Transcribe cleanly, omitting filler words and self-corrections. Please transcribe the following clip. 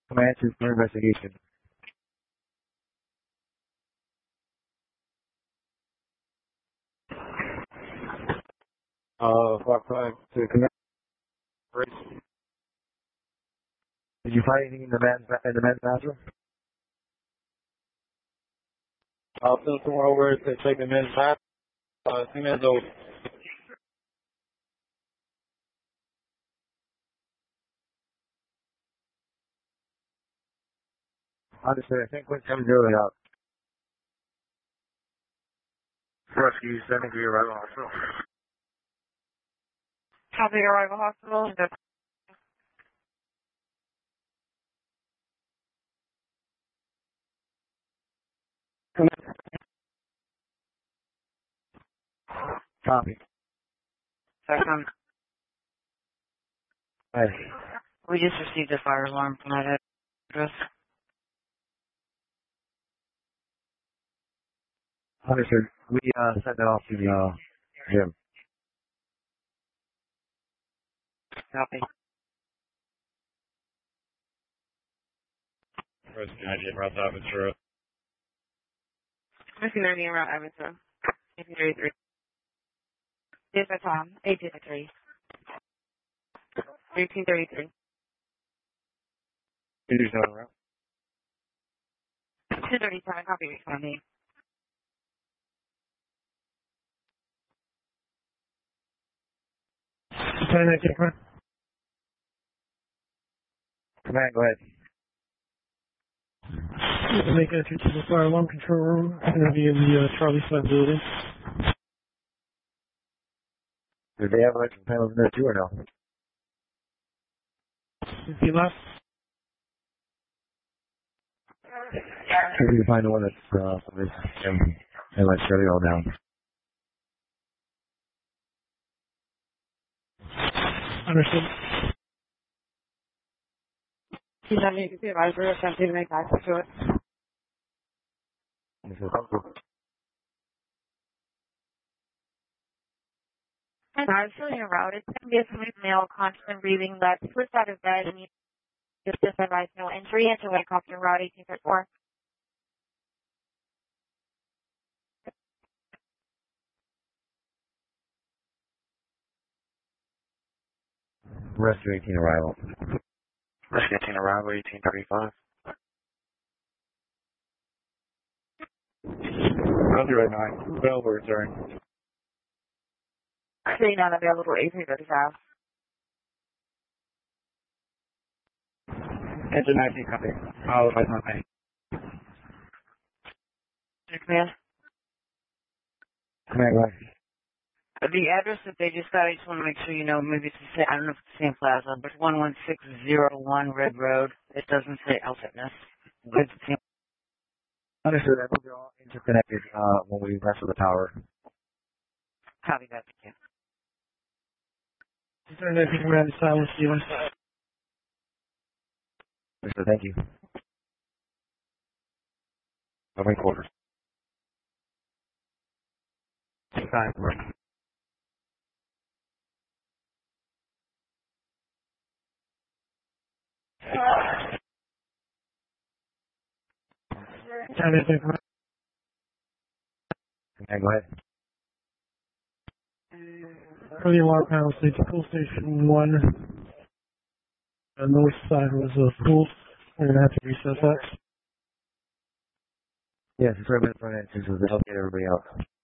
Command to for investigation. Block 5 to command. Did you find anything in the men's bathroom? I'll send someone over to check the men's bathroom. 2 minutes old. Understood. I think Quinn comes early out. Rescue sending to your arrival hospital. Copy arrival hospital. Copy. Second. Hey. We just received a fire alarm from that address. Understood. We sent that off to Jim. Copy. Rescue 98 Route Aventura. Rescue 98 Route Aventura. 1833. Yes, that's Tom. 1833. 1833. You do something around? 237. Copy. Responding. Command, go ahead. Make entry to the fire alarm control room. It's going to be in the Charlie 5 building. Do they have electrical panels in there too or no? Repeat last. See if you can find the one that's this and let's shut it all down. Understood. He's having a computer advisor attempting to make access to it. This is helpful. And I'm filling a route. It's going to be a smooth male, constant breathing that slips out of bed and you just advise no entry into helicopter route 1834. Rescue 18 arrival. Rescue 18 arrival 1835. Roger right now. Available return. Sitting unavailable 1835. Engine 19 copy. I'll advise my name. Command. Command, go ahead. The address that they just got, I just want to make sure you know, maybe it's the same, I don't know if it's the same plaza, but it's 11601 Red Road. It doesn't say El Fitness. It's the same. Understood. I think they're all interconnected when we mess with the tower. Copy that. Thank you. Is there anything around the silence ceiling? Understood. Thank you. Covering quarters. Time. Anything Okay, go ahead. early alarm panel states pool station 1. The north side was full. We're going to have to reset that. Yes, it's right in the front entrance. We'll help get everybody out.